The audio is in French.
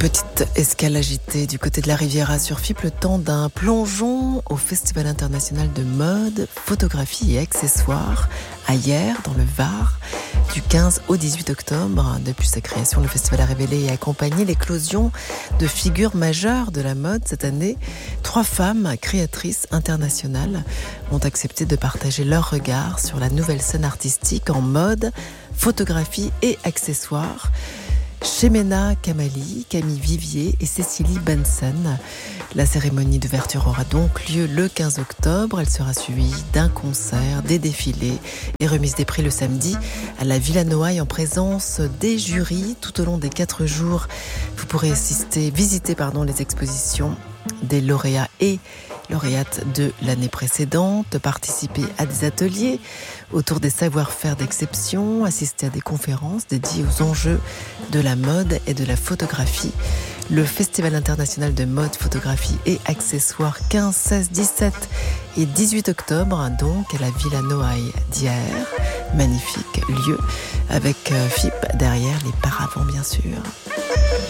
Petite escale agitée du côté de la Riviera sur FIP, le temps d'un plongeon au Festival international de mode, photographie et accessoires à Hyères, dans le Var, du 15 au 18 octobre. Depuis sa création, le festival a révélé et accompagné l'éclosion de figures majeures de la mode. Cette année, 3 femmes créatrices internationales ont accepté de partager leur regard sur la nouvelle scène artistique en mode, photographie et accessoires. Chemena Kamali, Camille Vivier et Cécilie Benson. La cérémonie d'ouverture aura donc lieu le 15 octobre. Elle sera suivie d'un concert, des défilés et remise des prix le samedi à la Villa Noailles en présence des jurys. Tout au long des 4 jours, vous pourrez visiter les expositions des lauréats et lauréates de l'année précédente, participer à des ateliers autour des savoir-faire d'exception, assister à des conférences dédiées aux enjeux de la mode et de la photographie. Le Festival international de mode, photographie et accessoires 15, 16, 17 et 18 octobre, donc à la Villa Noailles d'Hyères. Magnifique lieu avec FIP derrière les paravents bien sûr.